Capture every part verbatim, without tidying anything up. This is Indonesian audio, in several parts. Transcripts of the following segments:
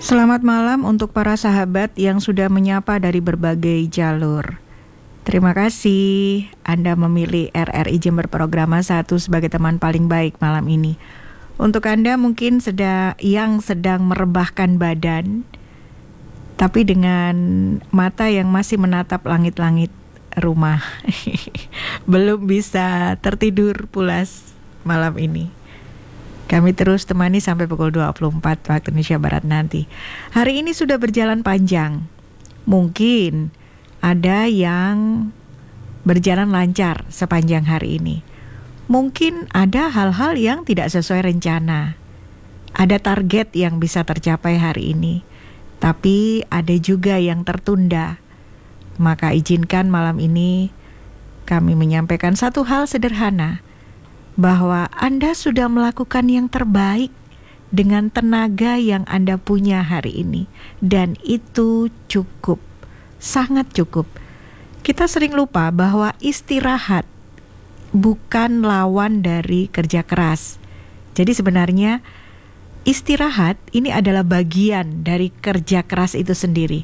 Selamat malam untuk para sahabat yang sudah menyapa dari berbagai jalur. Terima kasih Anda memilih R R I Jember Programa satu sebagai teman paling baik malam ini. Untuk Anda mungkin sedang yang sedang merebahkan badan, tapi dengan mata yang masih menatap langit-langit rumah, belum bisa tertidur pulas malam ini. Kami terus temani sampai pukul dua puluh empat waktu Indonesia Barat nanti. Hari ini sudah berjalan panjang. Mungkin ada yang berjalan lancar sepanjang hari ini. Mungkin ada hal-hal yang tidak sesuai rencana. Ada target yang bisa tercapai hari ini, tapi ada juga yang tertunda. Maka izinkan malam ini kami menyampaikan satu hal sederhana, bahwa Anda sudah melakukan yang terbaik dengan tenaga yang Anda punya hari ini. Dan itu cukup, sangat cukup. Kita sering lupa bahwa istirahat bukan lawan dari kerja keras. Jadi sebenarnya istirahat ini adalah bagian dari kerja keras itu sendiri.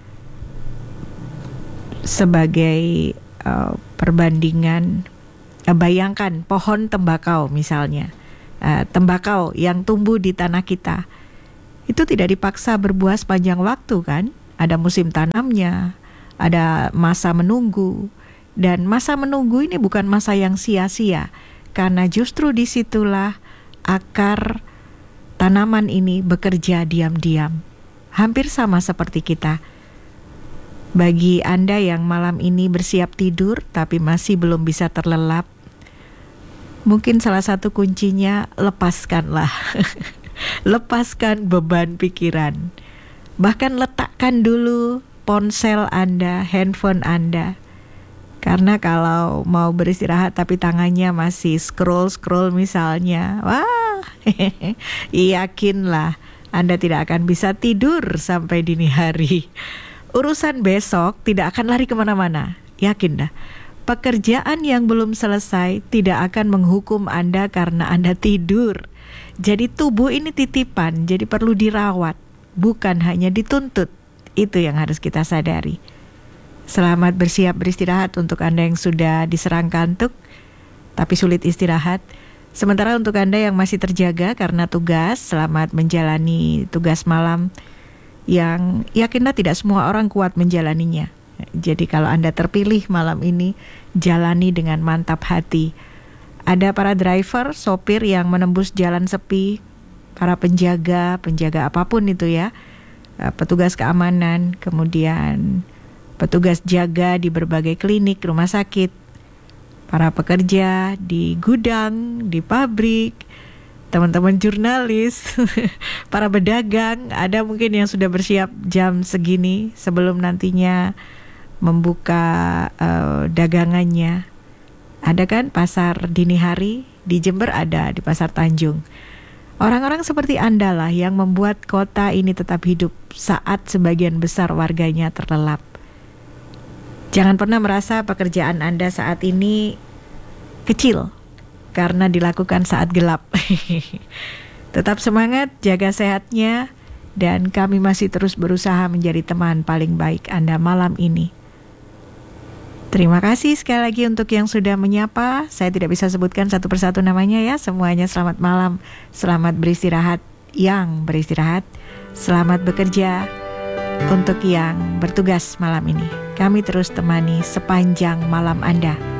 Sebagai uh, perbandingan, bayangkan pohon tembakau misalnya, uh, tembakau yang tumbuh di tanah kita, itu tidak dipaksa berbuah sepanjang waktu kan? Ada musim tanamnya, ada masa menunggu, dan masa menunggu ini bukan masa yang sia-sia, karena justru disitulah akar tanaman ini bekerja diam-diam, hampir sama seperti kita. Bagi Anda yang malam ini bersiap tidur tapi masih belum bisa terlelap, mungkin salah satu kuncinya lepaskanlah. Lepaskan beban pikiran. Bahkan letakkan dulu ponsel Anda, handphone Anda. Karena kalau mau beristirahat tapi tangannya masih scroll-scroll misalnya, wah, yakinlah Anda tidak akan bisa tidur sampai dini hari. Urusan besok tidak akan lari kemana-mana, yakin dah. Pekerjaan yang belum selesai tidak akan menghukum Anda karena Anda tidur. Jadi tubuh ini titipan, jadi perlu dirawat, bukan hanya dituntut. Itu yang harus kita sadari. Selamat bersiap beristirahat untuk Anda yang sudah diserang kantuk, tapi sulit istirahat. Sementara untuk Anda yang masih terjaga karena tugas, selamat menjalani tugas malam yang yakinlah tidak semua orang kuat menjalaninya. Jadi kalau Anda terpilih malam ini, jalani dengan mantap hati. Ada para driver, sopir yang menembus jalan sepi, para penjaga, penjaga apapun itu ya, petugas keamanan, kemudian petugas jaga di berbagai klinik, rumah sakit, para pekerja di gudang, di pabrik, teman-teman jurnalis, para pedagang, ada mungkin yang sudah bersiap jam segini sebelum nantinya membuka uh, dagangannya. Ada kan pasar dini hari di Jember, ada di Pasar Tanjung. Orang-orang seperti Anda lah yang membuat kota ini tetap hidup saat sebagian besar warganya terlelap. Jangan pernah merasa pekerjaan Anda saat ini kecil karena dilakukan saat gelap. Tetap semangat, jaga sehatnya, dan kami masih terus berusaha menjadi teman paling baik Anda malam ini. Terima kasih sekali lagi untuk yang sudah menyapa. Saya tidak bisa sebutkan satu persatu namanya ya. Semuanya selamat malam, selamat beristirahat yang beristirahat, selamat bekerja untuk yang bertugas malam ini. Kami terus temani sepanjang malam Anda.